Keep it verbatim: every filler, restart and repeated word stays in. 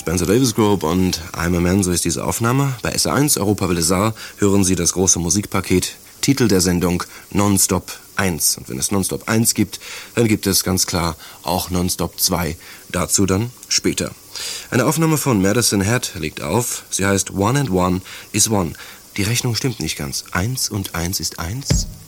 Spencer Davis Group und I'm a Man, so ist diese Aufnahme. Bei S eins, Europawelle Saar, hören Sie das große Musikpaket, Titel der Sendung Nonstop eins. Und wenn es Nonstop eins gibt, dann gibt es ganz klar auch Nonstop zwei. Dazu dann später. Eine Aufnahme von Madison Head legt auf. Sie heißt One and One is One. Die Rechnung stimmt nicht ganz. Eins und eins ist eins.